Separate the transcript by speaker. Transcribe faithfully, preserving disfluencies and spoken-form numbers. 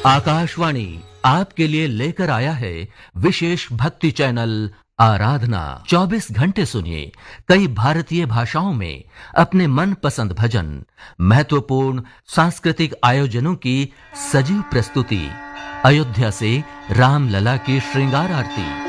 Speaker 1: आकाशवाणी आपके लिए लेकर आया है विशेष भक्ति चैनल आराधना। चौबीस घंटे सुनिए कई भारतीय भाषाओं में अपने मन पसंद भजन, महत्वपूर्ण सांस्कृतिक आयोजनों की सजीव प्रस्तुति, अयोध्या से रामलला की श्रृंगार आरती,